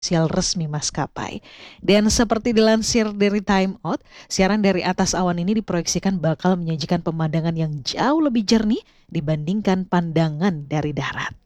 ofisial resmi maskapai. Dan seperti dilansir dari Time Out, siaran dari atas awan ini diproyeksikan bakal menyajikan pemandangan yang jauh lebih jernih dibandingkan pandangan dari darat.